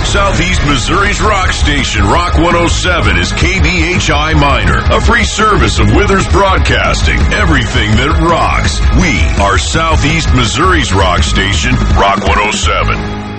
Southeast Missouri's rock station, Rock 107, is KBHI Minor, a free service of Withers Broadcasting. Everything that rocks. We are Southeast Missouri's rock station, Rock 107.